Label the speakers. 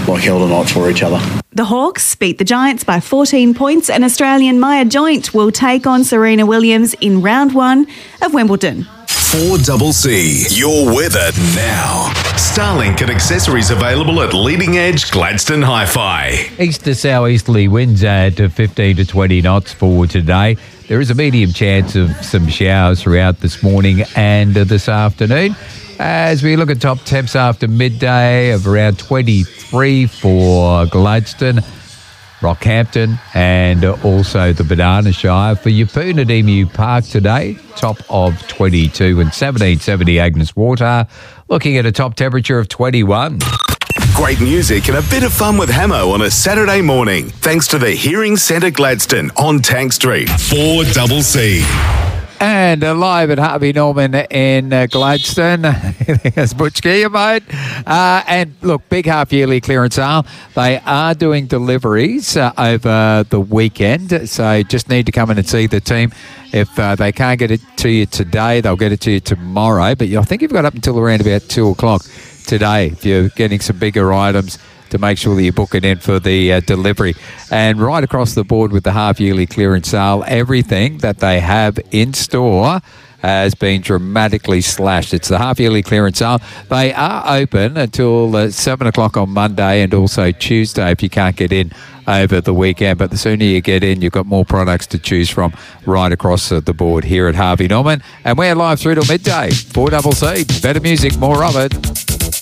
Speaker 1: held on lot for each other.
Speaker 2: The Hawks beat the Giants by 14 points, and Australian Maya Joint will take on Serena Williams in round 1 of Wimbledon.
Speaker 3: 4CC, your weather now. Starlink and accessories available at Leading Edge Gladstone Hi-Fi.
Speaker 4: East to southeasterly winds at 15 to 20 knots for today. There is a medium chance of some showers throughout this morning and this afternoon. As we look at top temps after midday of around 23 for Gladstone, Rockhampton, and also the Banana Shire. For Yeppoon at Emu Park today, top of 22, and 1770 Agnes Water, looking at a top temperature of 21.
Speaker 3: Great music and a bit of fun with Hamo on a Saturday morning, thanks to the Hearing Centre Gladstone on Tank Street. 4CC.
Speaker 4: And live at Harvey Norman in Gladstone. There's Butch Gear, mate. And look, big half-yearly clearance sale. They are doing deliveries over the weekend, so just need to come in and see the team. If they can't get it to you today, they'll get it to you tomorrow. But I think you've got up until around about 2 o'clock today if you're getting some bigger items to make sure that you book it in for the delivery. And right across the board with the half-yearly clearance sale, everything that they have in store has been dramatically slashed. It's the half-yearly clearance sale. They are open until 7 o'clock on Monday and also Tuesday if you can't get in over the weekend. But the sooner you get in, you've got more products to choose from right across the board here at Harvey Norman. And we're live through till midday. 4CC. Better music, more of it.